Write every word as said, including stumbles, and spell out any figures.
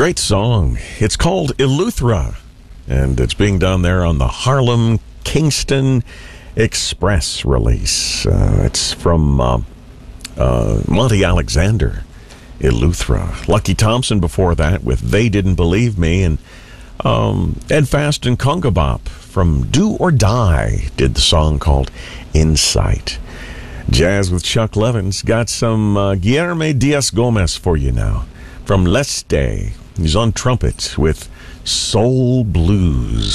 Great song. It's called Eleuthera, and it's being done there on the Harlem Kingston Express release. Uh, it's from uh, uh, Monty Alexander, Eleuthera. Lucky Thompson before that with They Didn't Believe Me, and um, Ed Fast and Conga Bop from Do or Die did the song called Insight. Jazz with Chuck Levins. Got some uh, Guillermo Diaz-Gomez for you now from Leste. He's on trumpet with Soul Blues.